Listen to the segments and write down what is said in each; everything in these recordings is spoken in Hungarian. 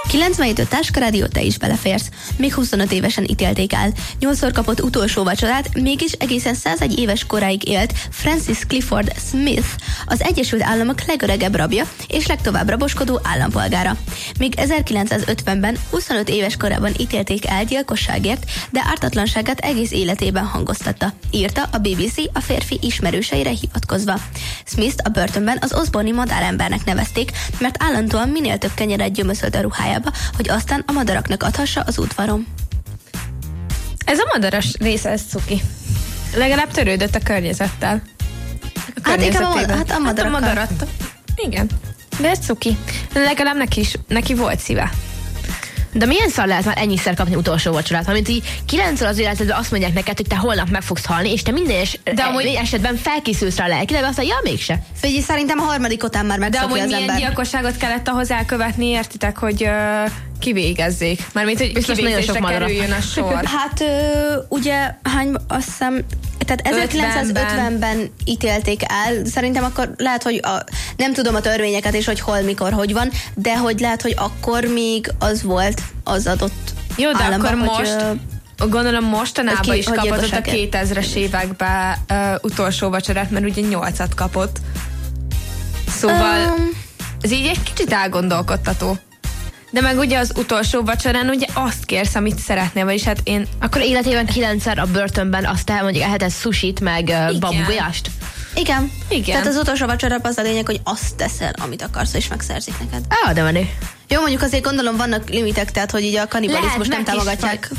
97 Táskarádió, te is beleférsz. Még 25 évesen ítélték el. 8-szor kapott utolsó vacsorát, mégis egészen 101 éves koráig élt Francis Clifford Smith, az Egyesült Államok legöregebb rabja és legtovább raboskodó állampolgára. Még 1950-ben 25 éves korában ítélték el gyilkosságért, de ártatlanságát egész életében hangoztatta, írta a BBC a férfi ismerőseire hivatkozva. Smith-t a börtönben az Osborne-i madárembernek nevezték, mert állandóan minél több kenyeret gyömöszölt a ruhájába, hogy aztán a madaraknak adhassa az udvaron. Ez a madaras része, ez cuki. Legalább törődött a környezettel. A madarakat. Igen, de ez cuki. Legalább neki volt szíve. De milyen szar lehet már ennyiszer kapni utolsó vacsorát? Mármint így 9-szor az életedben azt mondják neked, hogy te holnap meg fogsz halni, és te minden esetben felkészülsz rá lelkileg, aztán mégse. Figyelj, szerintem a harmadik után már megszokja az ember. De amúgy milyen gyilkosságot kellett ahhoz elkövetni, értitek, hogy kivégezzék? Mármint, hogy kivégzésre kerüljön a sor. Hát ugye, azt hiszem, tehát 1950-ben ítélték el, szerintem akkor lehet, hogy nem tudom a törvényeket és hogy hol, mikor, hogy van, de hogy lehet, hogy akkor még az volt az adott jó, de államban, akkor most, gondolom mostanában is kapott a 2000-es években utolsó vacsorát, mert ugye 8-at kapott. Szóval ez így egy kicsit elgondolkodtató. De meg ugye az utolsó vacsorán ugye azt kérsz, amit szeretnél, vagyis hát én... Akkor életében 9-szer a börtönben aztán mondjuk ehetett sushit, meg bambugulyást. Igen. Tehát az utolsó vacsora az a lényeg, hogy azt teszel, amit akarsz, és megszerzik neked. De menő. Jó, mondjuk azért gondolom vannak limitek, tehát hogy így a kanibalizmus nem támogatják.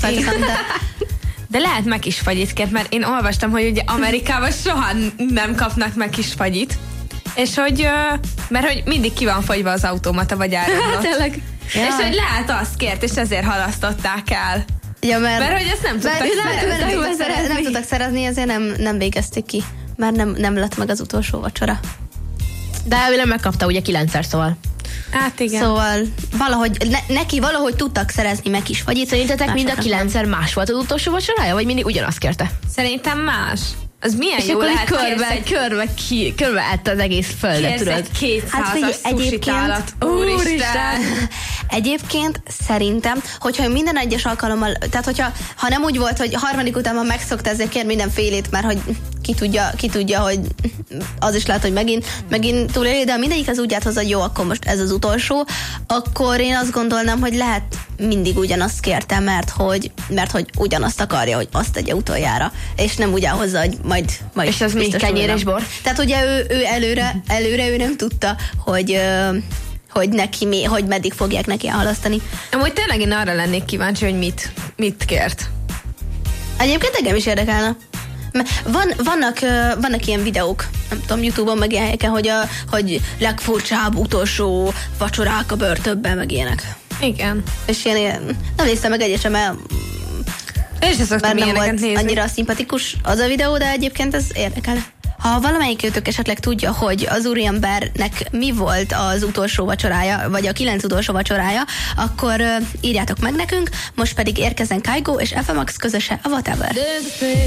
De lehet meg is fagyit kért, mert én olvastam, hogy ugye Amerikában soha nem kapnak meg kis fagyit, és hogy, mert hogy mindig ki van fagyva az automata, vagy áramlott. Tényleg. Ja. És hogy lehet azt kért, és ezért halasztották el. Ja, mert hogy ezt nem tudtak szerezni, ezért nem végezték ki. Már nem lett meg az utolsó vacsora. De nem megkapta ugye 9-szer, szóval. Hát igen. Szóval valahogy, neki valahogy tudtak szerezni meg is fagyit. Szerintetek mind a 9-szer más volt az utolsó vacsorája, vagy mindig ugyanazt kérte? Szerintem más. Az milyen és jó lehet körbe ette az egész földet, tudod? Egy 200-as susitálat. Úristen! Egyébként szerintem, hogyha minden egyes alkalommal, tehát hogyha nem úgy volt, hogy harmadik után már megszokta ezért kér mindenfélét, mert hogy ki tudja, hogy az is lehet, hogy megint túléli, de mindegyik az úgy át hozzá, hogy jó, akkor most ez az utolsó, akkor én azt gondolnám, hogy lehet mindig ugyanazt kérte, mert hogy ugyanazt akarja, hogy azt tegye utoljára, és nem úgy áll hozzá, hogy majd és az mi, kenyér és bor? Tehát ugye ő előre ő nem tudta, hogy neki hogy meddig fogják neki elhalasztani. Amúgy tényleg én arra lennék kíváncsi, hogy mit kért. Egyébként engem is érdekelne. Vannak ilyen videók, nem tudom, YouTube-on meg ilyen helyeken, hogy legfurcsább utolsó vacsorák a börtönben, meg ilyenek. Igen. És ilyen nem néztem meg egyet sem, mert nem volt annyira szimpatikus az a videó, de egyébként ez érdekelne. Ha valamelyikőtök esetleg tudja, hogy az úriembernek mi volt az utolsó vacsorája, vagy a 9 utolsó vacsorája, akkor írjátok meg nekünk, most pedig érkezzen Kygo és FMX közöse a Whatever.